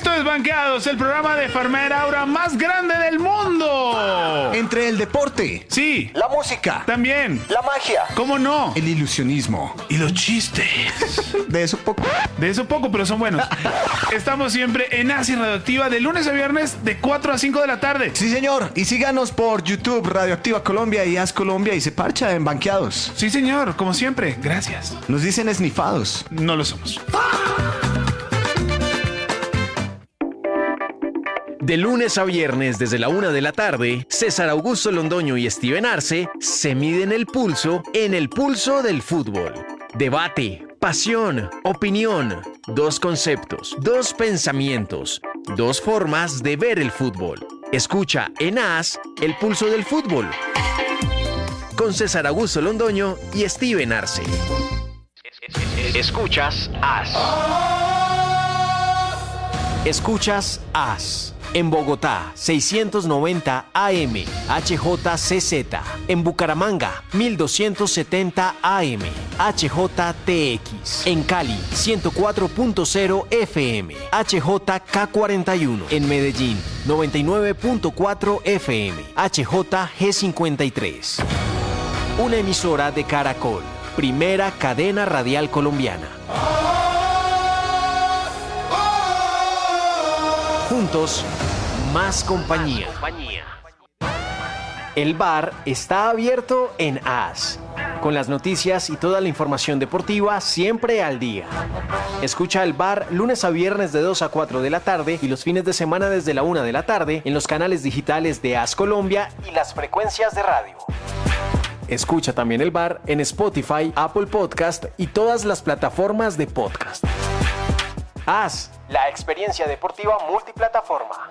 Esto es Banqueados, el programa de Farmer Aura más grande del mundo. Entre el deporte, Sí, la música, también. la magia, ¿Cómo no? el ilusionismo. Y los chistes. De eso poco. De eso poco, pero son buenos. Estamos siempre en ASI Radioactiva de lunes a viernes de 4 a 5 de la tarde. Sí, señor. Y síganos por YouTube, Radioactiva Colombia y Haz Colombia y se parcha en Banqueados. Sí, señor, como siempre. Gracias. Nos dicen esnifados. No lo somos. De lunes a viernes desde la 1 de la tarde, César Augusto Londoño y Steven Arce se miden el pulso en el pulso del fútbol. Debate, pasión, opinión, dos conceptos, dos pensamientos, dos formas de ver el fútbol. Escucha en AS el pulso del fútbol. Con César Augusto Londoño y Steven Arce. Escuchas AS. Escuchas AS. En Bogotá, 690 AM, HJCZ. En Bucaramanga, 1270 AM, HJTX. En Cali, 104.0 FM, HJK41. En Medellín, 99.4 FM, HJG53. Una emisora de Caracol, primera cadena radial colombiana. Juntos, más compañía. El bar está abierto en AS, con las noticias y toda la información deportiva siempre al día. Escucha el bar lunes a viernes de 2 a 4 de la tarde y los fines de semana desde la 1 de la tarde en los canales digitales de AS Colombia y las frecuencias de radio. Escucha también el bar en Spotify, Apple Podcast y todas las plataformas de podcast. AS, la experiencia deportiva multiplataforma.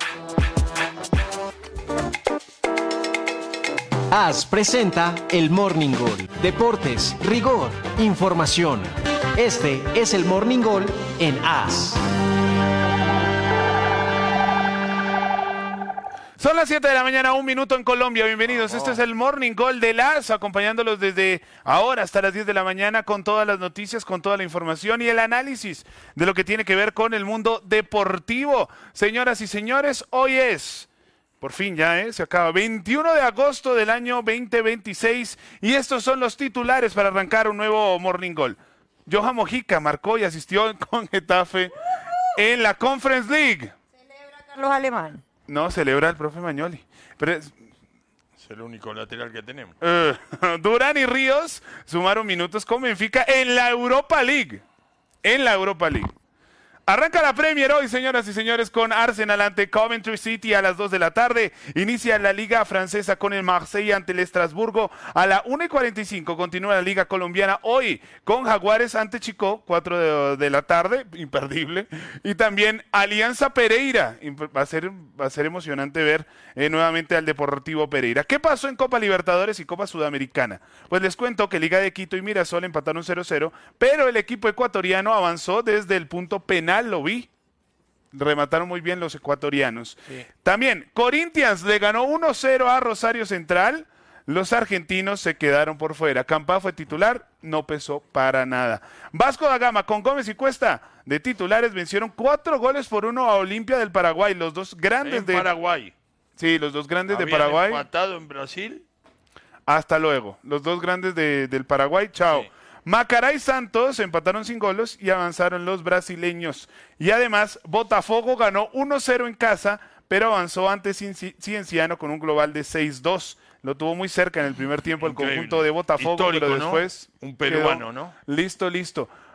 AS presenta el Morning Goal. Deportes, rigor, información. Este es el Morning Goal en AS. Son las 7 de la mañana, 1 minuto en Colombia. Bienvenidos. Este es el Morning Call de LAS, acompañándolos desde ahora hasta las 10 de la mañana con todas las noticias, con toda la información y el análisis de lo que tiene que ver con el mundo deportivo. Señoras y señores, hoy es, por fin ya, se acaba, 21 de agosto del año 2026 y estos son los titulares para arrancar un nuevo Morning Call. Johan Mojica marcó y asistió con Getafe en la Conference League. Celebra Carlos Alemán. No, celebra el profe Magnoli. Pero Es el único lateral que tenemos. Durán y Ríos sumaron minutos con Benfica en la Europa League. En la Europa League. Arranca la Premier hoy, señoras y señores, con Arsenal ante Coventry City a las 2 de la tarde. Inicia la Liga Francesa con el Marseille ante el Estrasburgo a la 1:45. Continúa la Liga Colombiana hoy con Jaguares ante Chico, 4 de la tarde, imperdible. Y también Alianza Pereira. Va a ser emocionante ver nuevamente al Deportivo Pereira. ¿Qué pasó en Copa Libertadores y Copa Sudamericana? Pues les cuento que Liga de Quito y Mirasol empataron 0-0, pero el equipo ecuatoriano avanzó desde el punto penal. Lo vi. Remataron muy bien los ecuatorianos. Sí. También, Corinthians le ganó 1-0 a Rosario Central. Los argentinos se quedaron por fuera. Campá fue titular, no pesó para nada. Vasco da Gama con Gómez y Cuesta de titulares vencieron 4-1 a Olimpia del Paraguay. Los dos grandes de Paraguay. Sí, los dos grandes de Habían Paraguay. empatado en Brasil. Hasta luego. Los dos grandes del Paraguay. Chao. Sí. Macará y Santos empataron sin goles y avanzaron los brasileños. Y además, Botafogo ganó 1-0 en casa, pero avanzó ante Cienciano con un global de 6-2. Lo tuvo muy cerca en el primer tiempo. Increíble. El conjunto de Botafogo, histórico, pero después... ¿no? Un peruano, ¿no? Listo.